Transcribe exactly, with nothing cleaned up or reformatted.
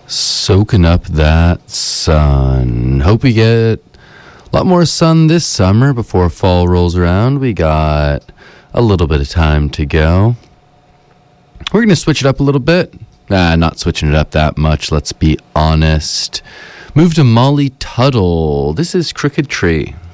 Soaking up that sun. Hope we get a lot more sun this summer before fall rolls around. We got a little bit of time to go. We're going to switch it up a little bit. Nah, not switching it up that much, let's be honest. Move to Molly Tuttle. This is Crooked Tree.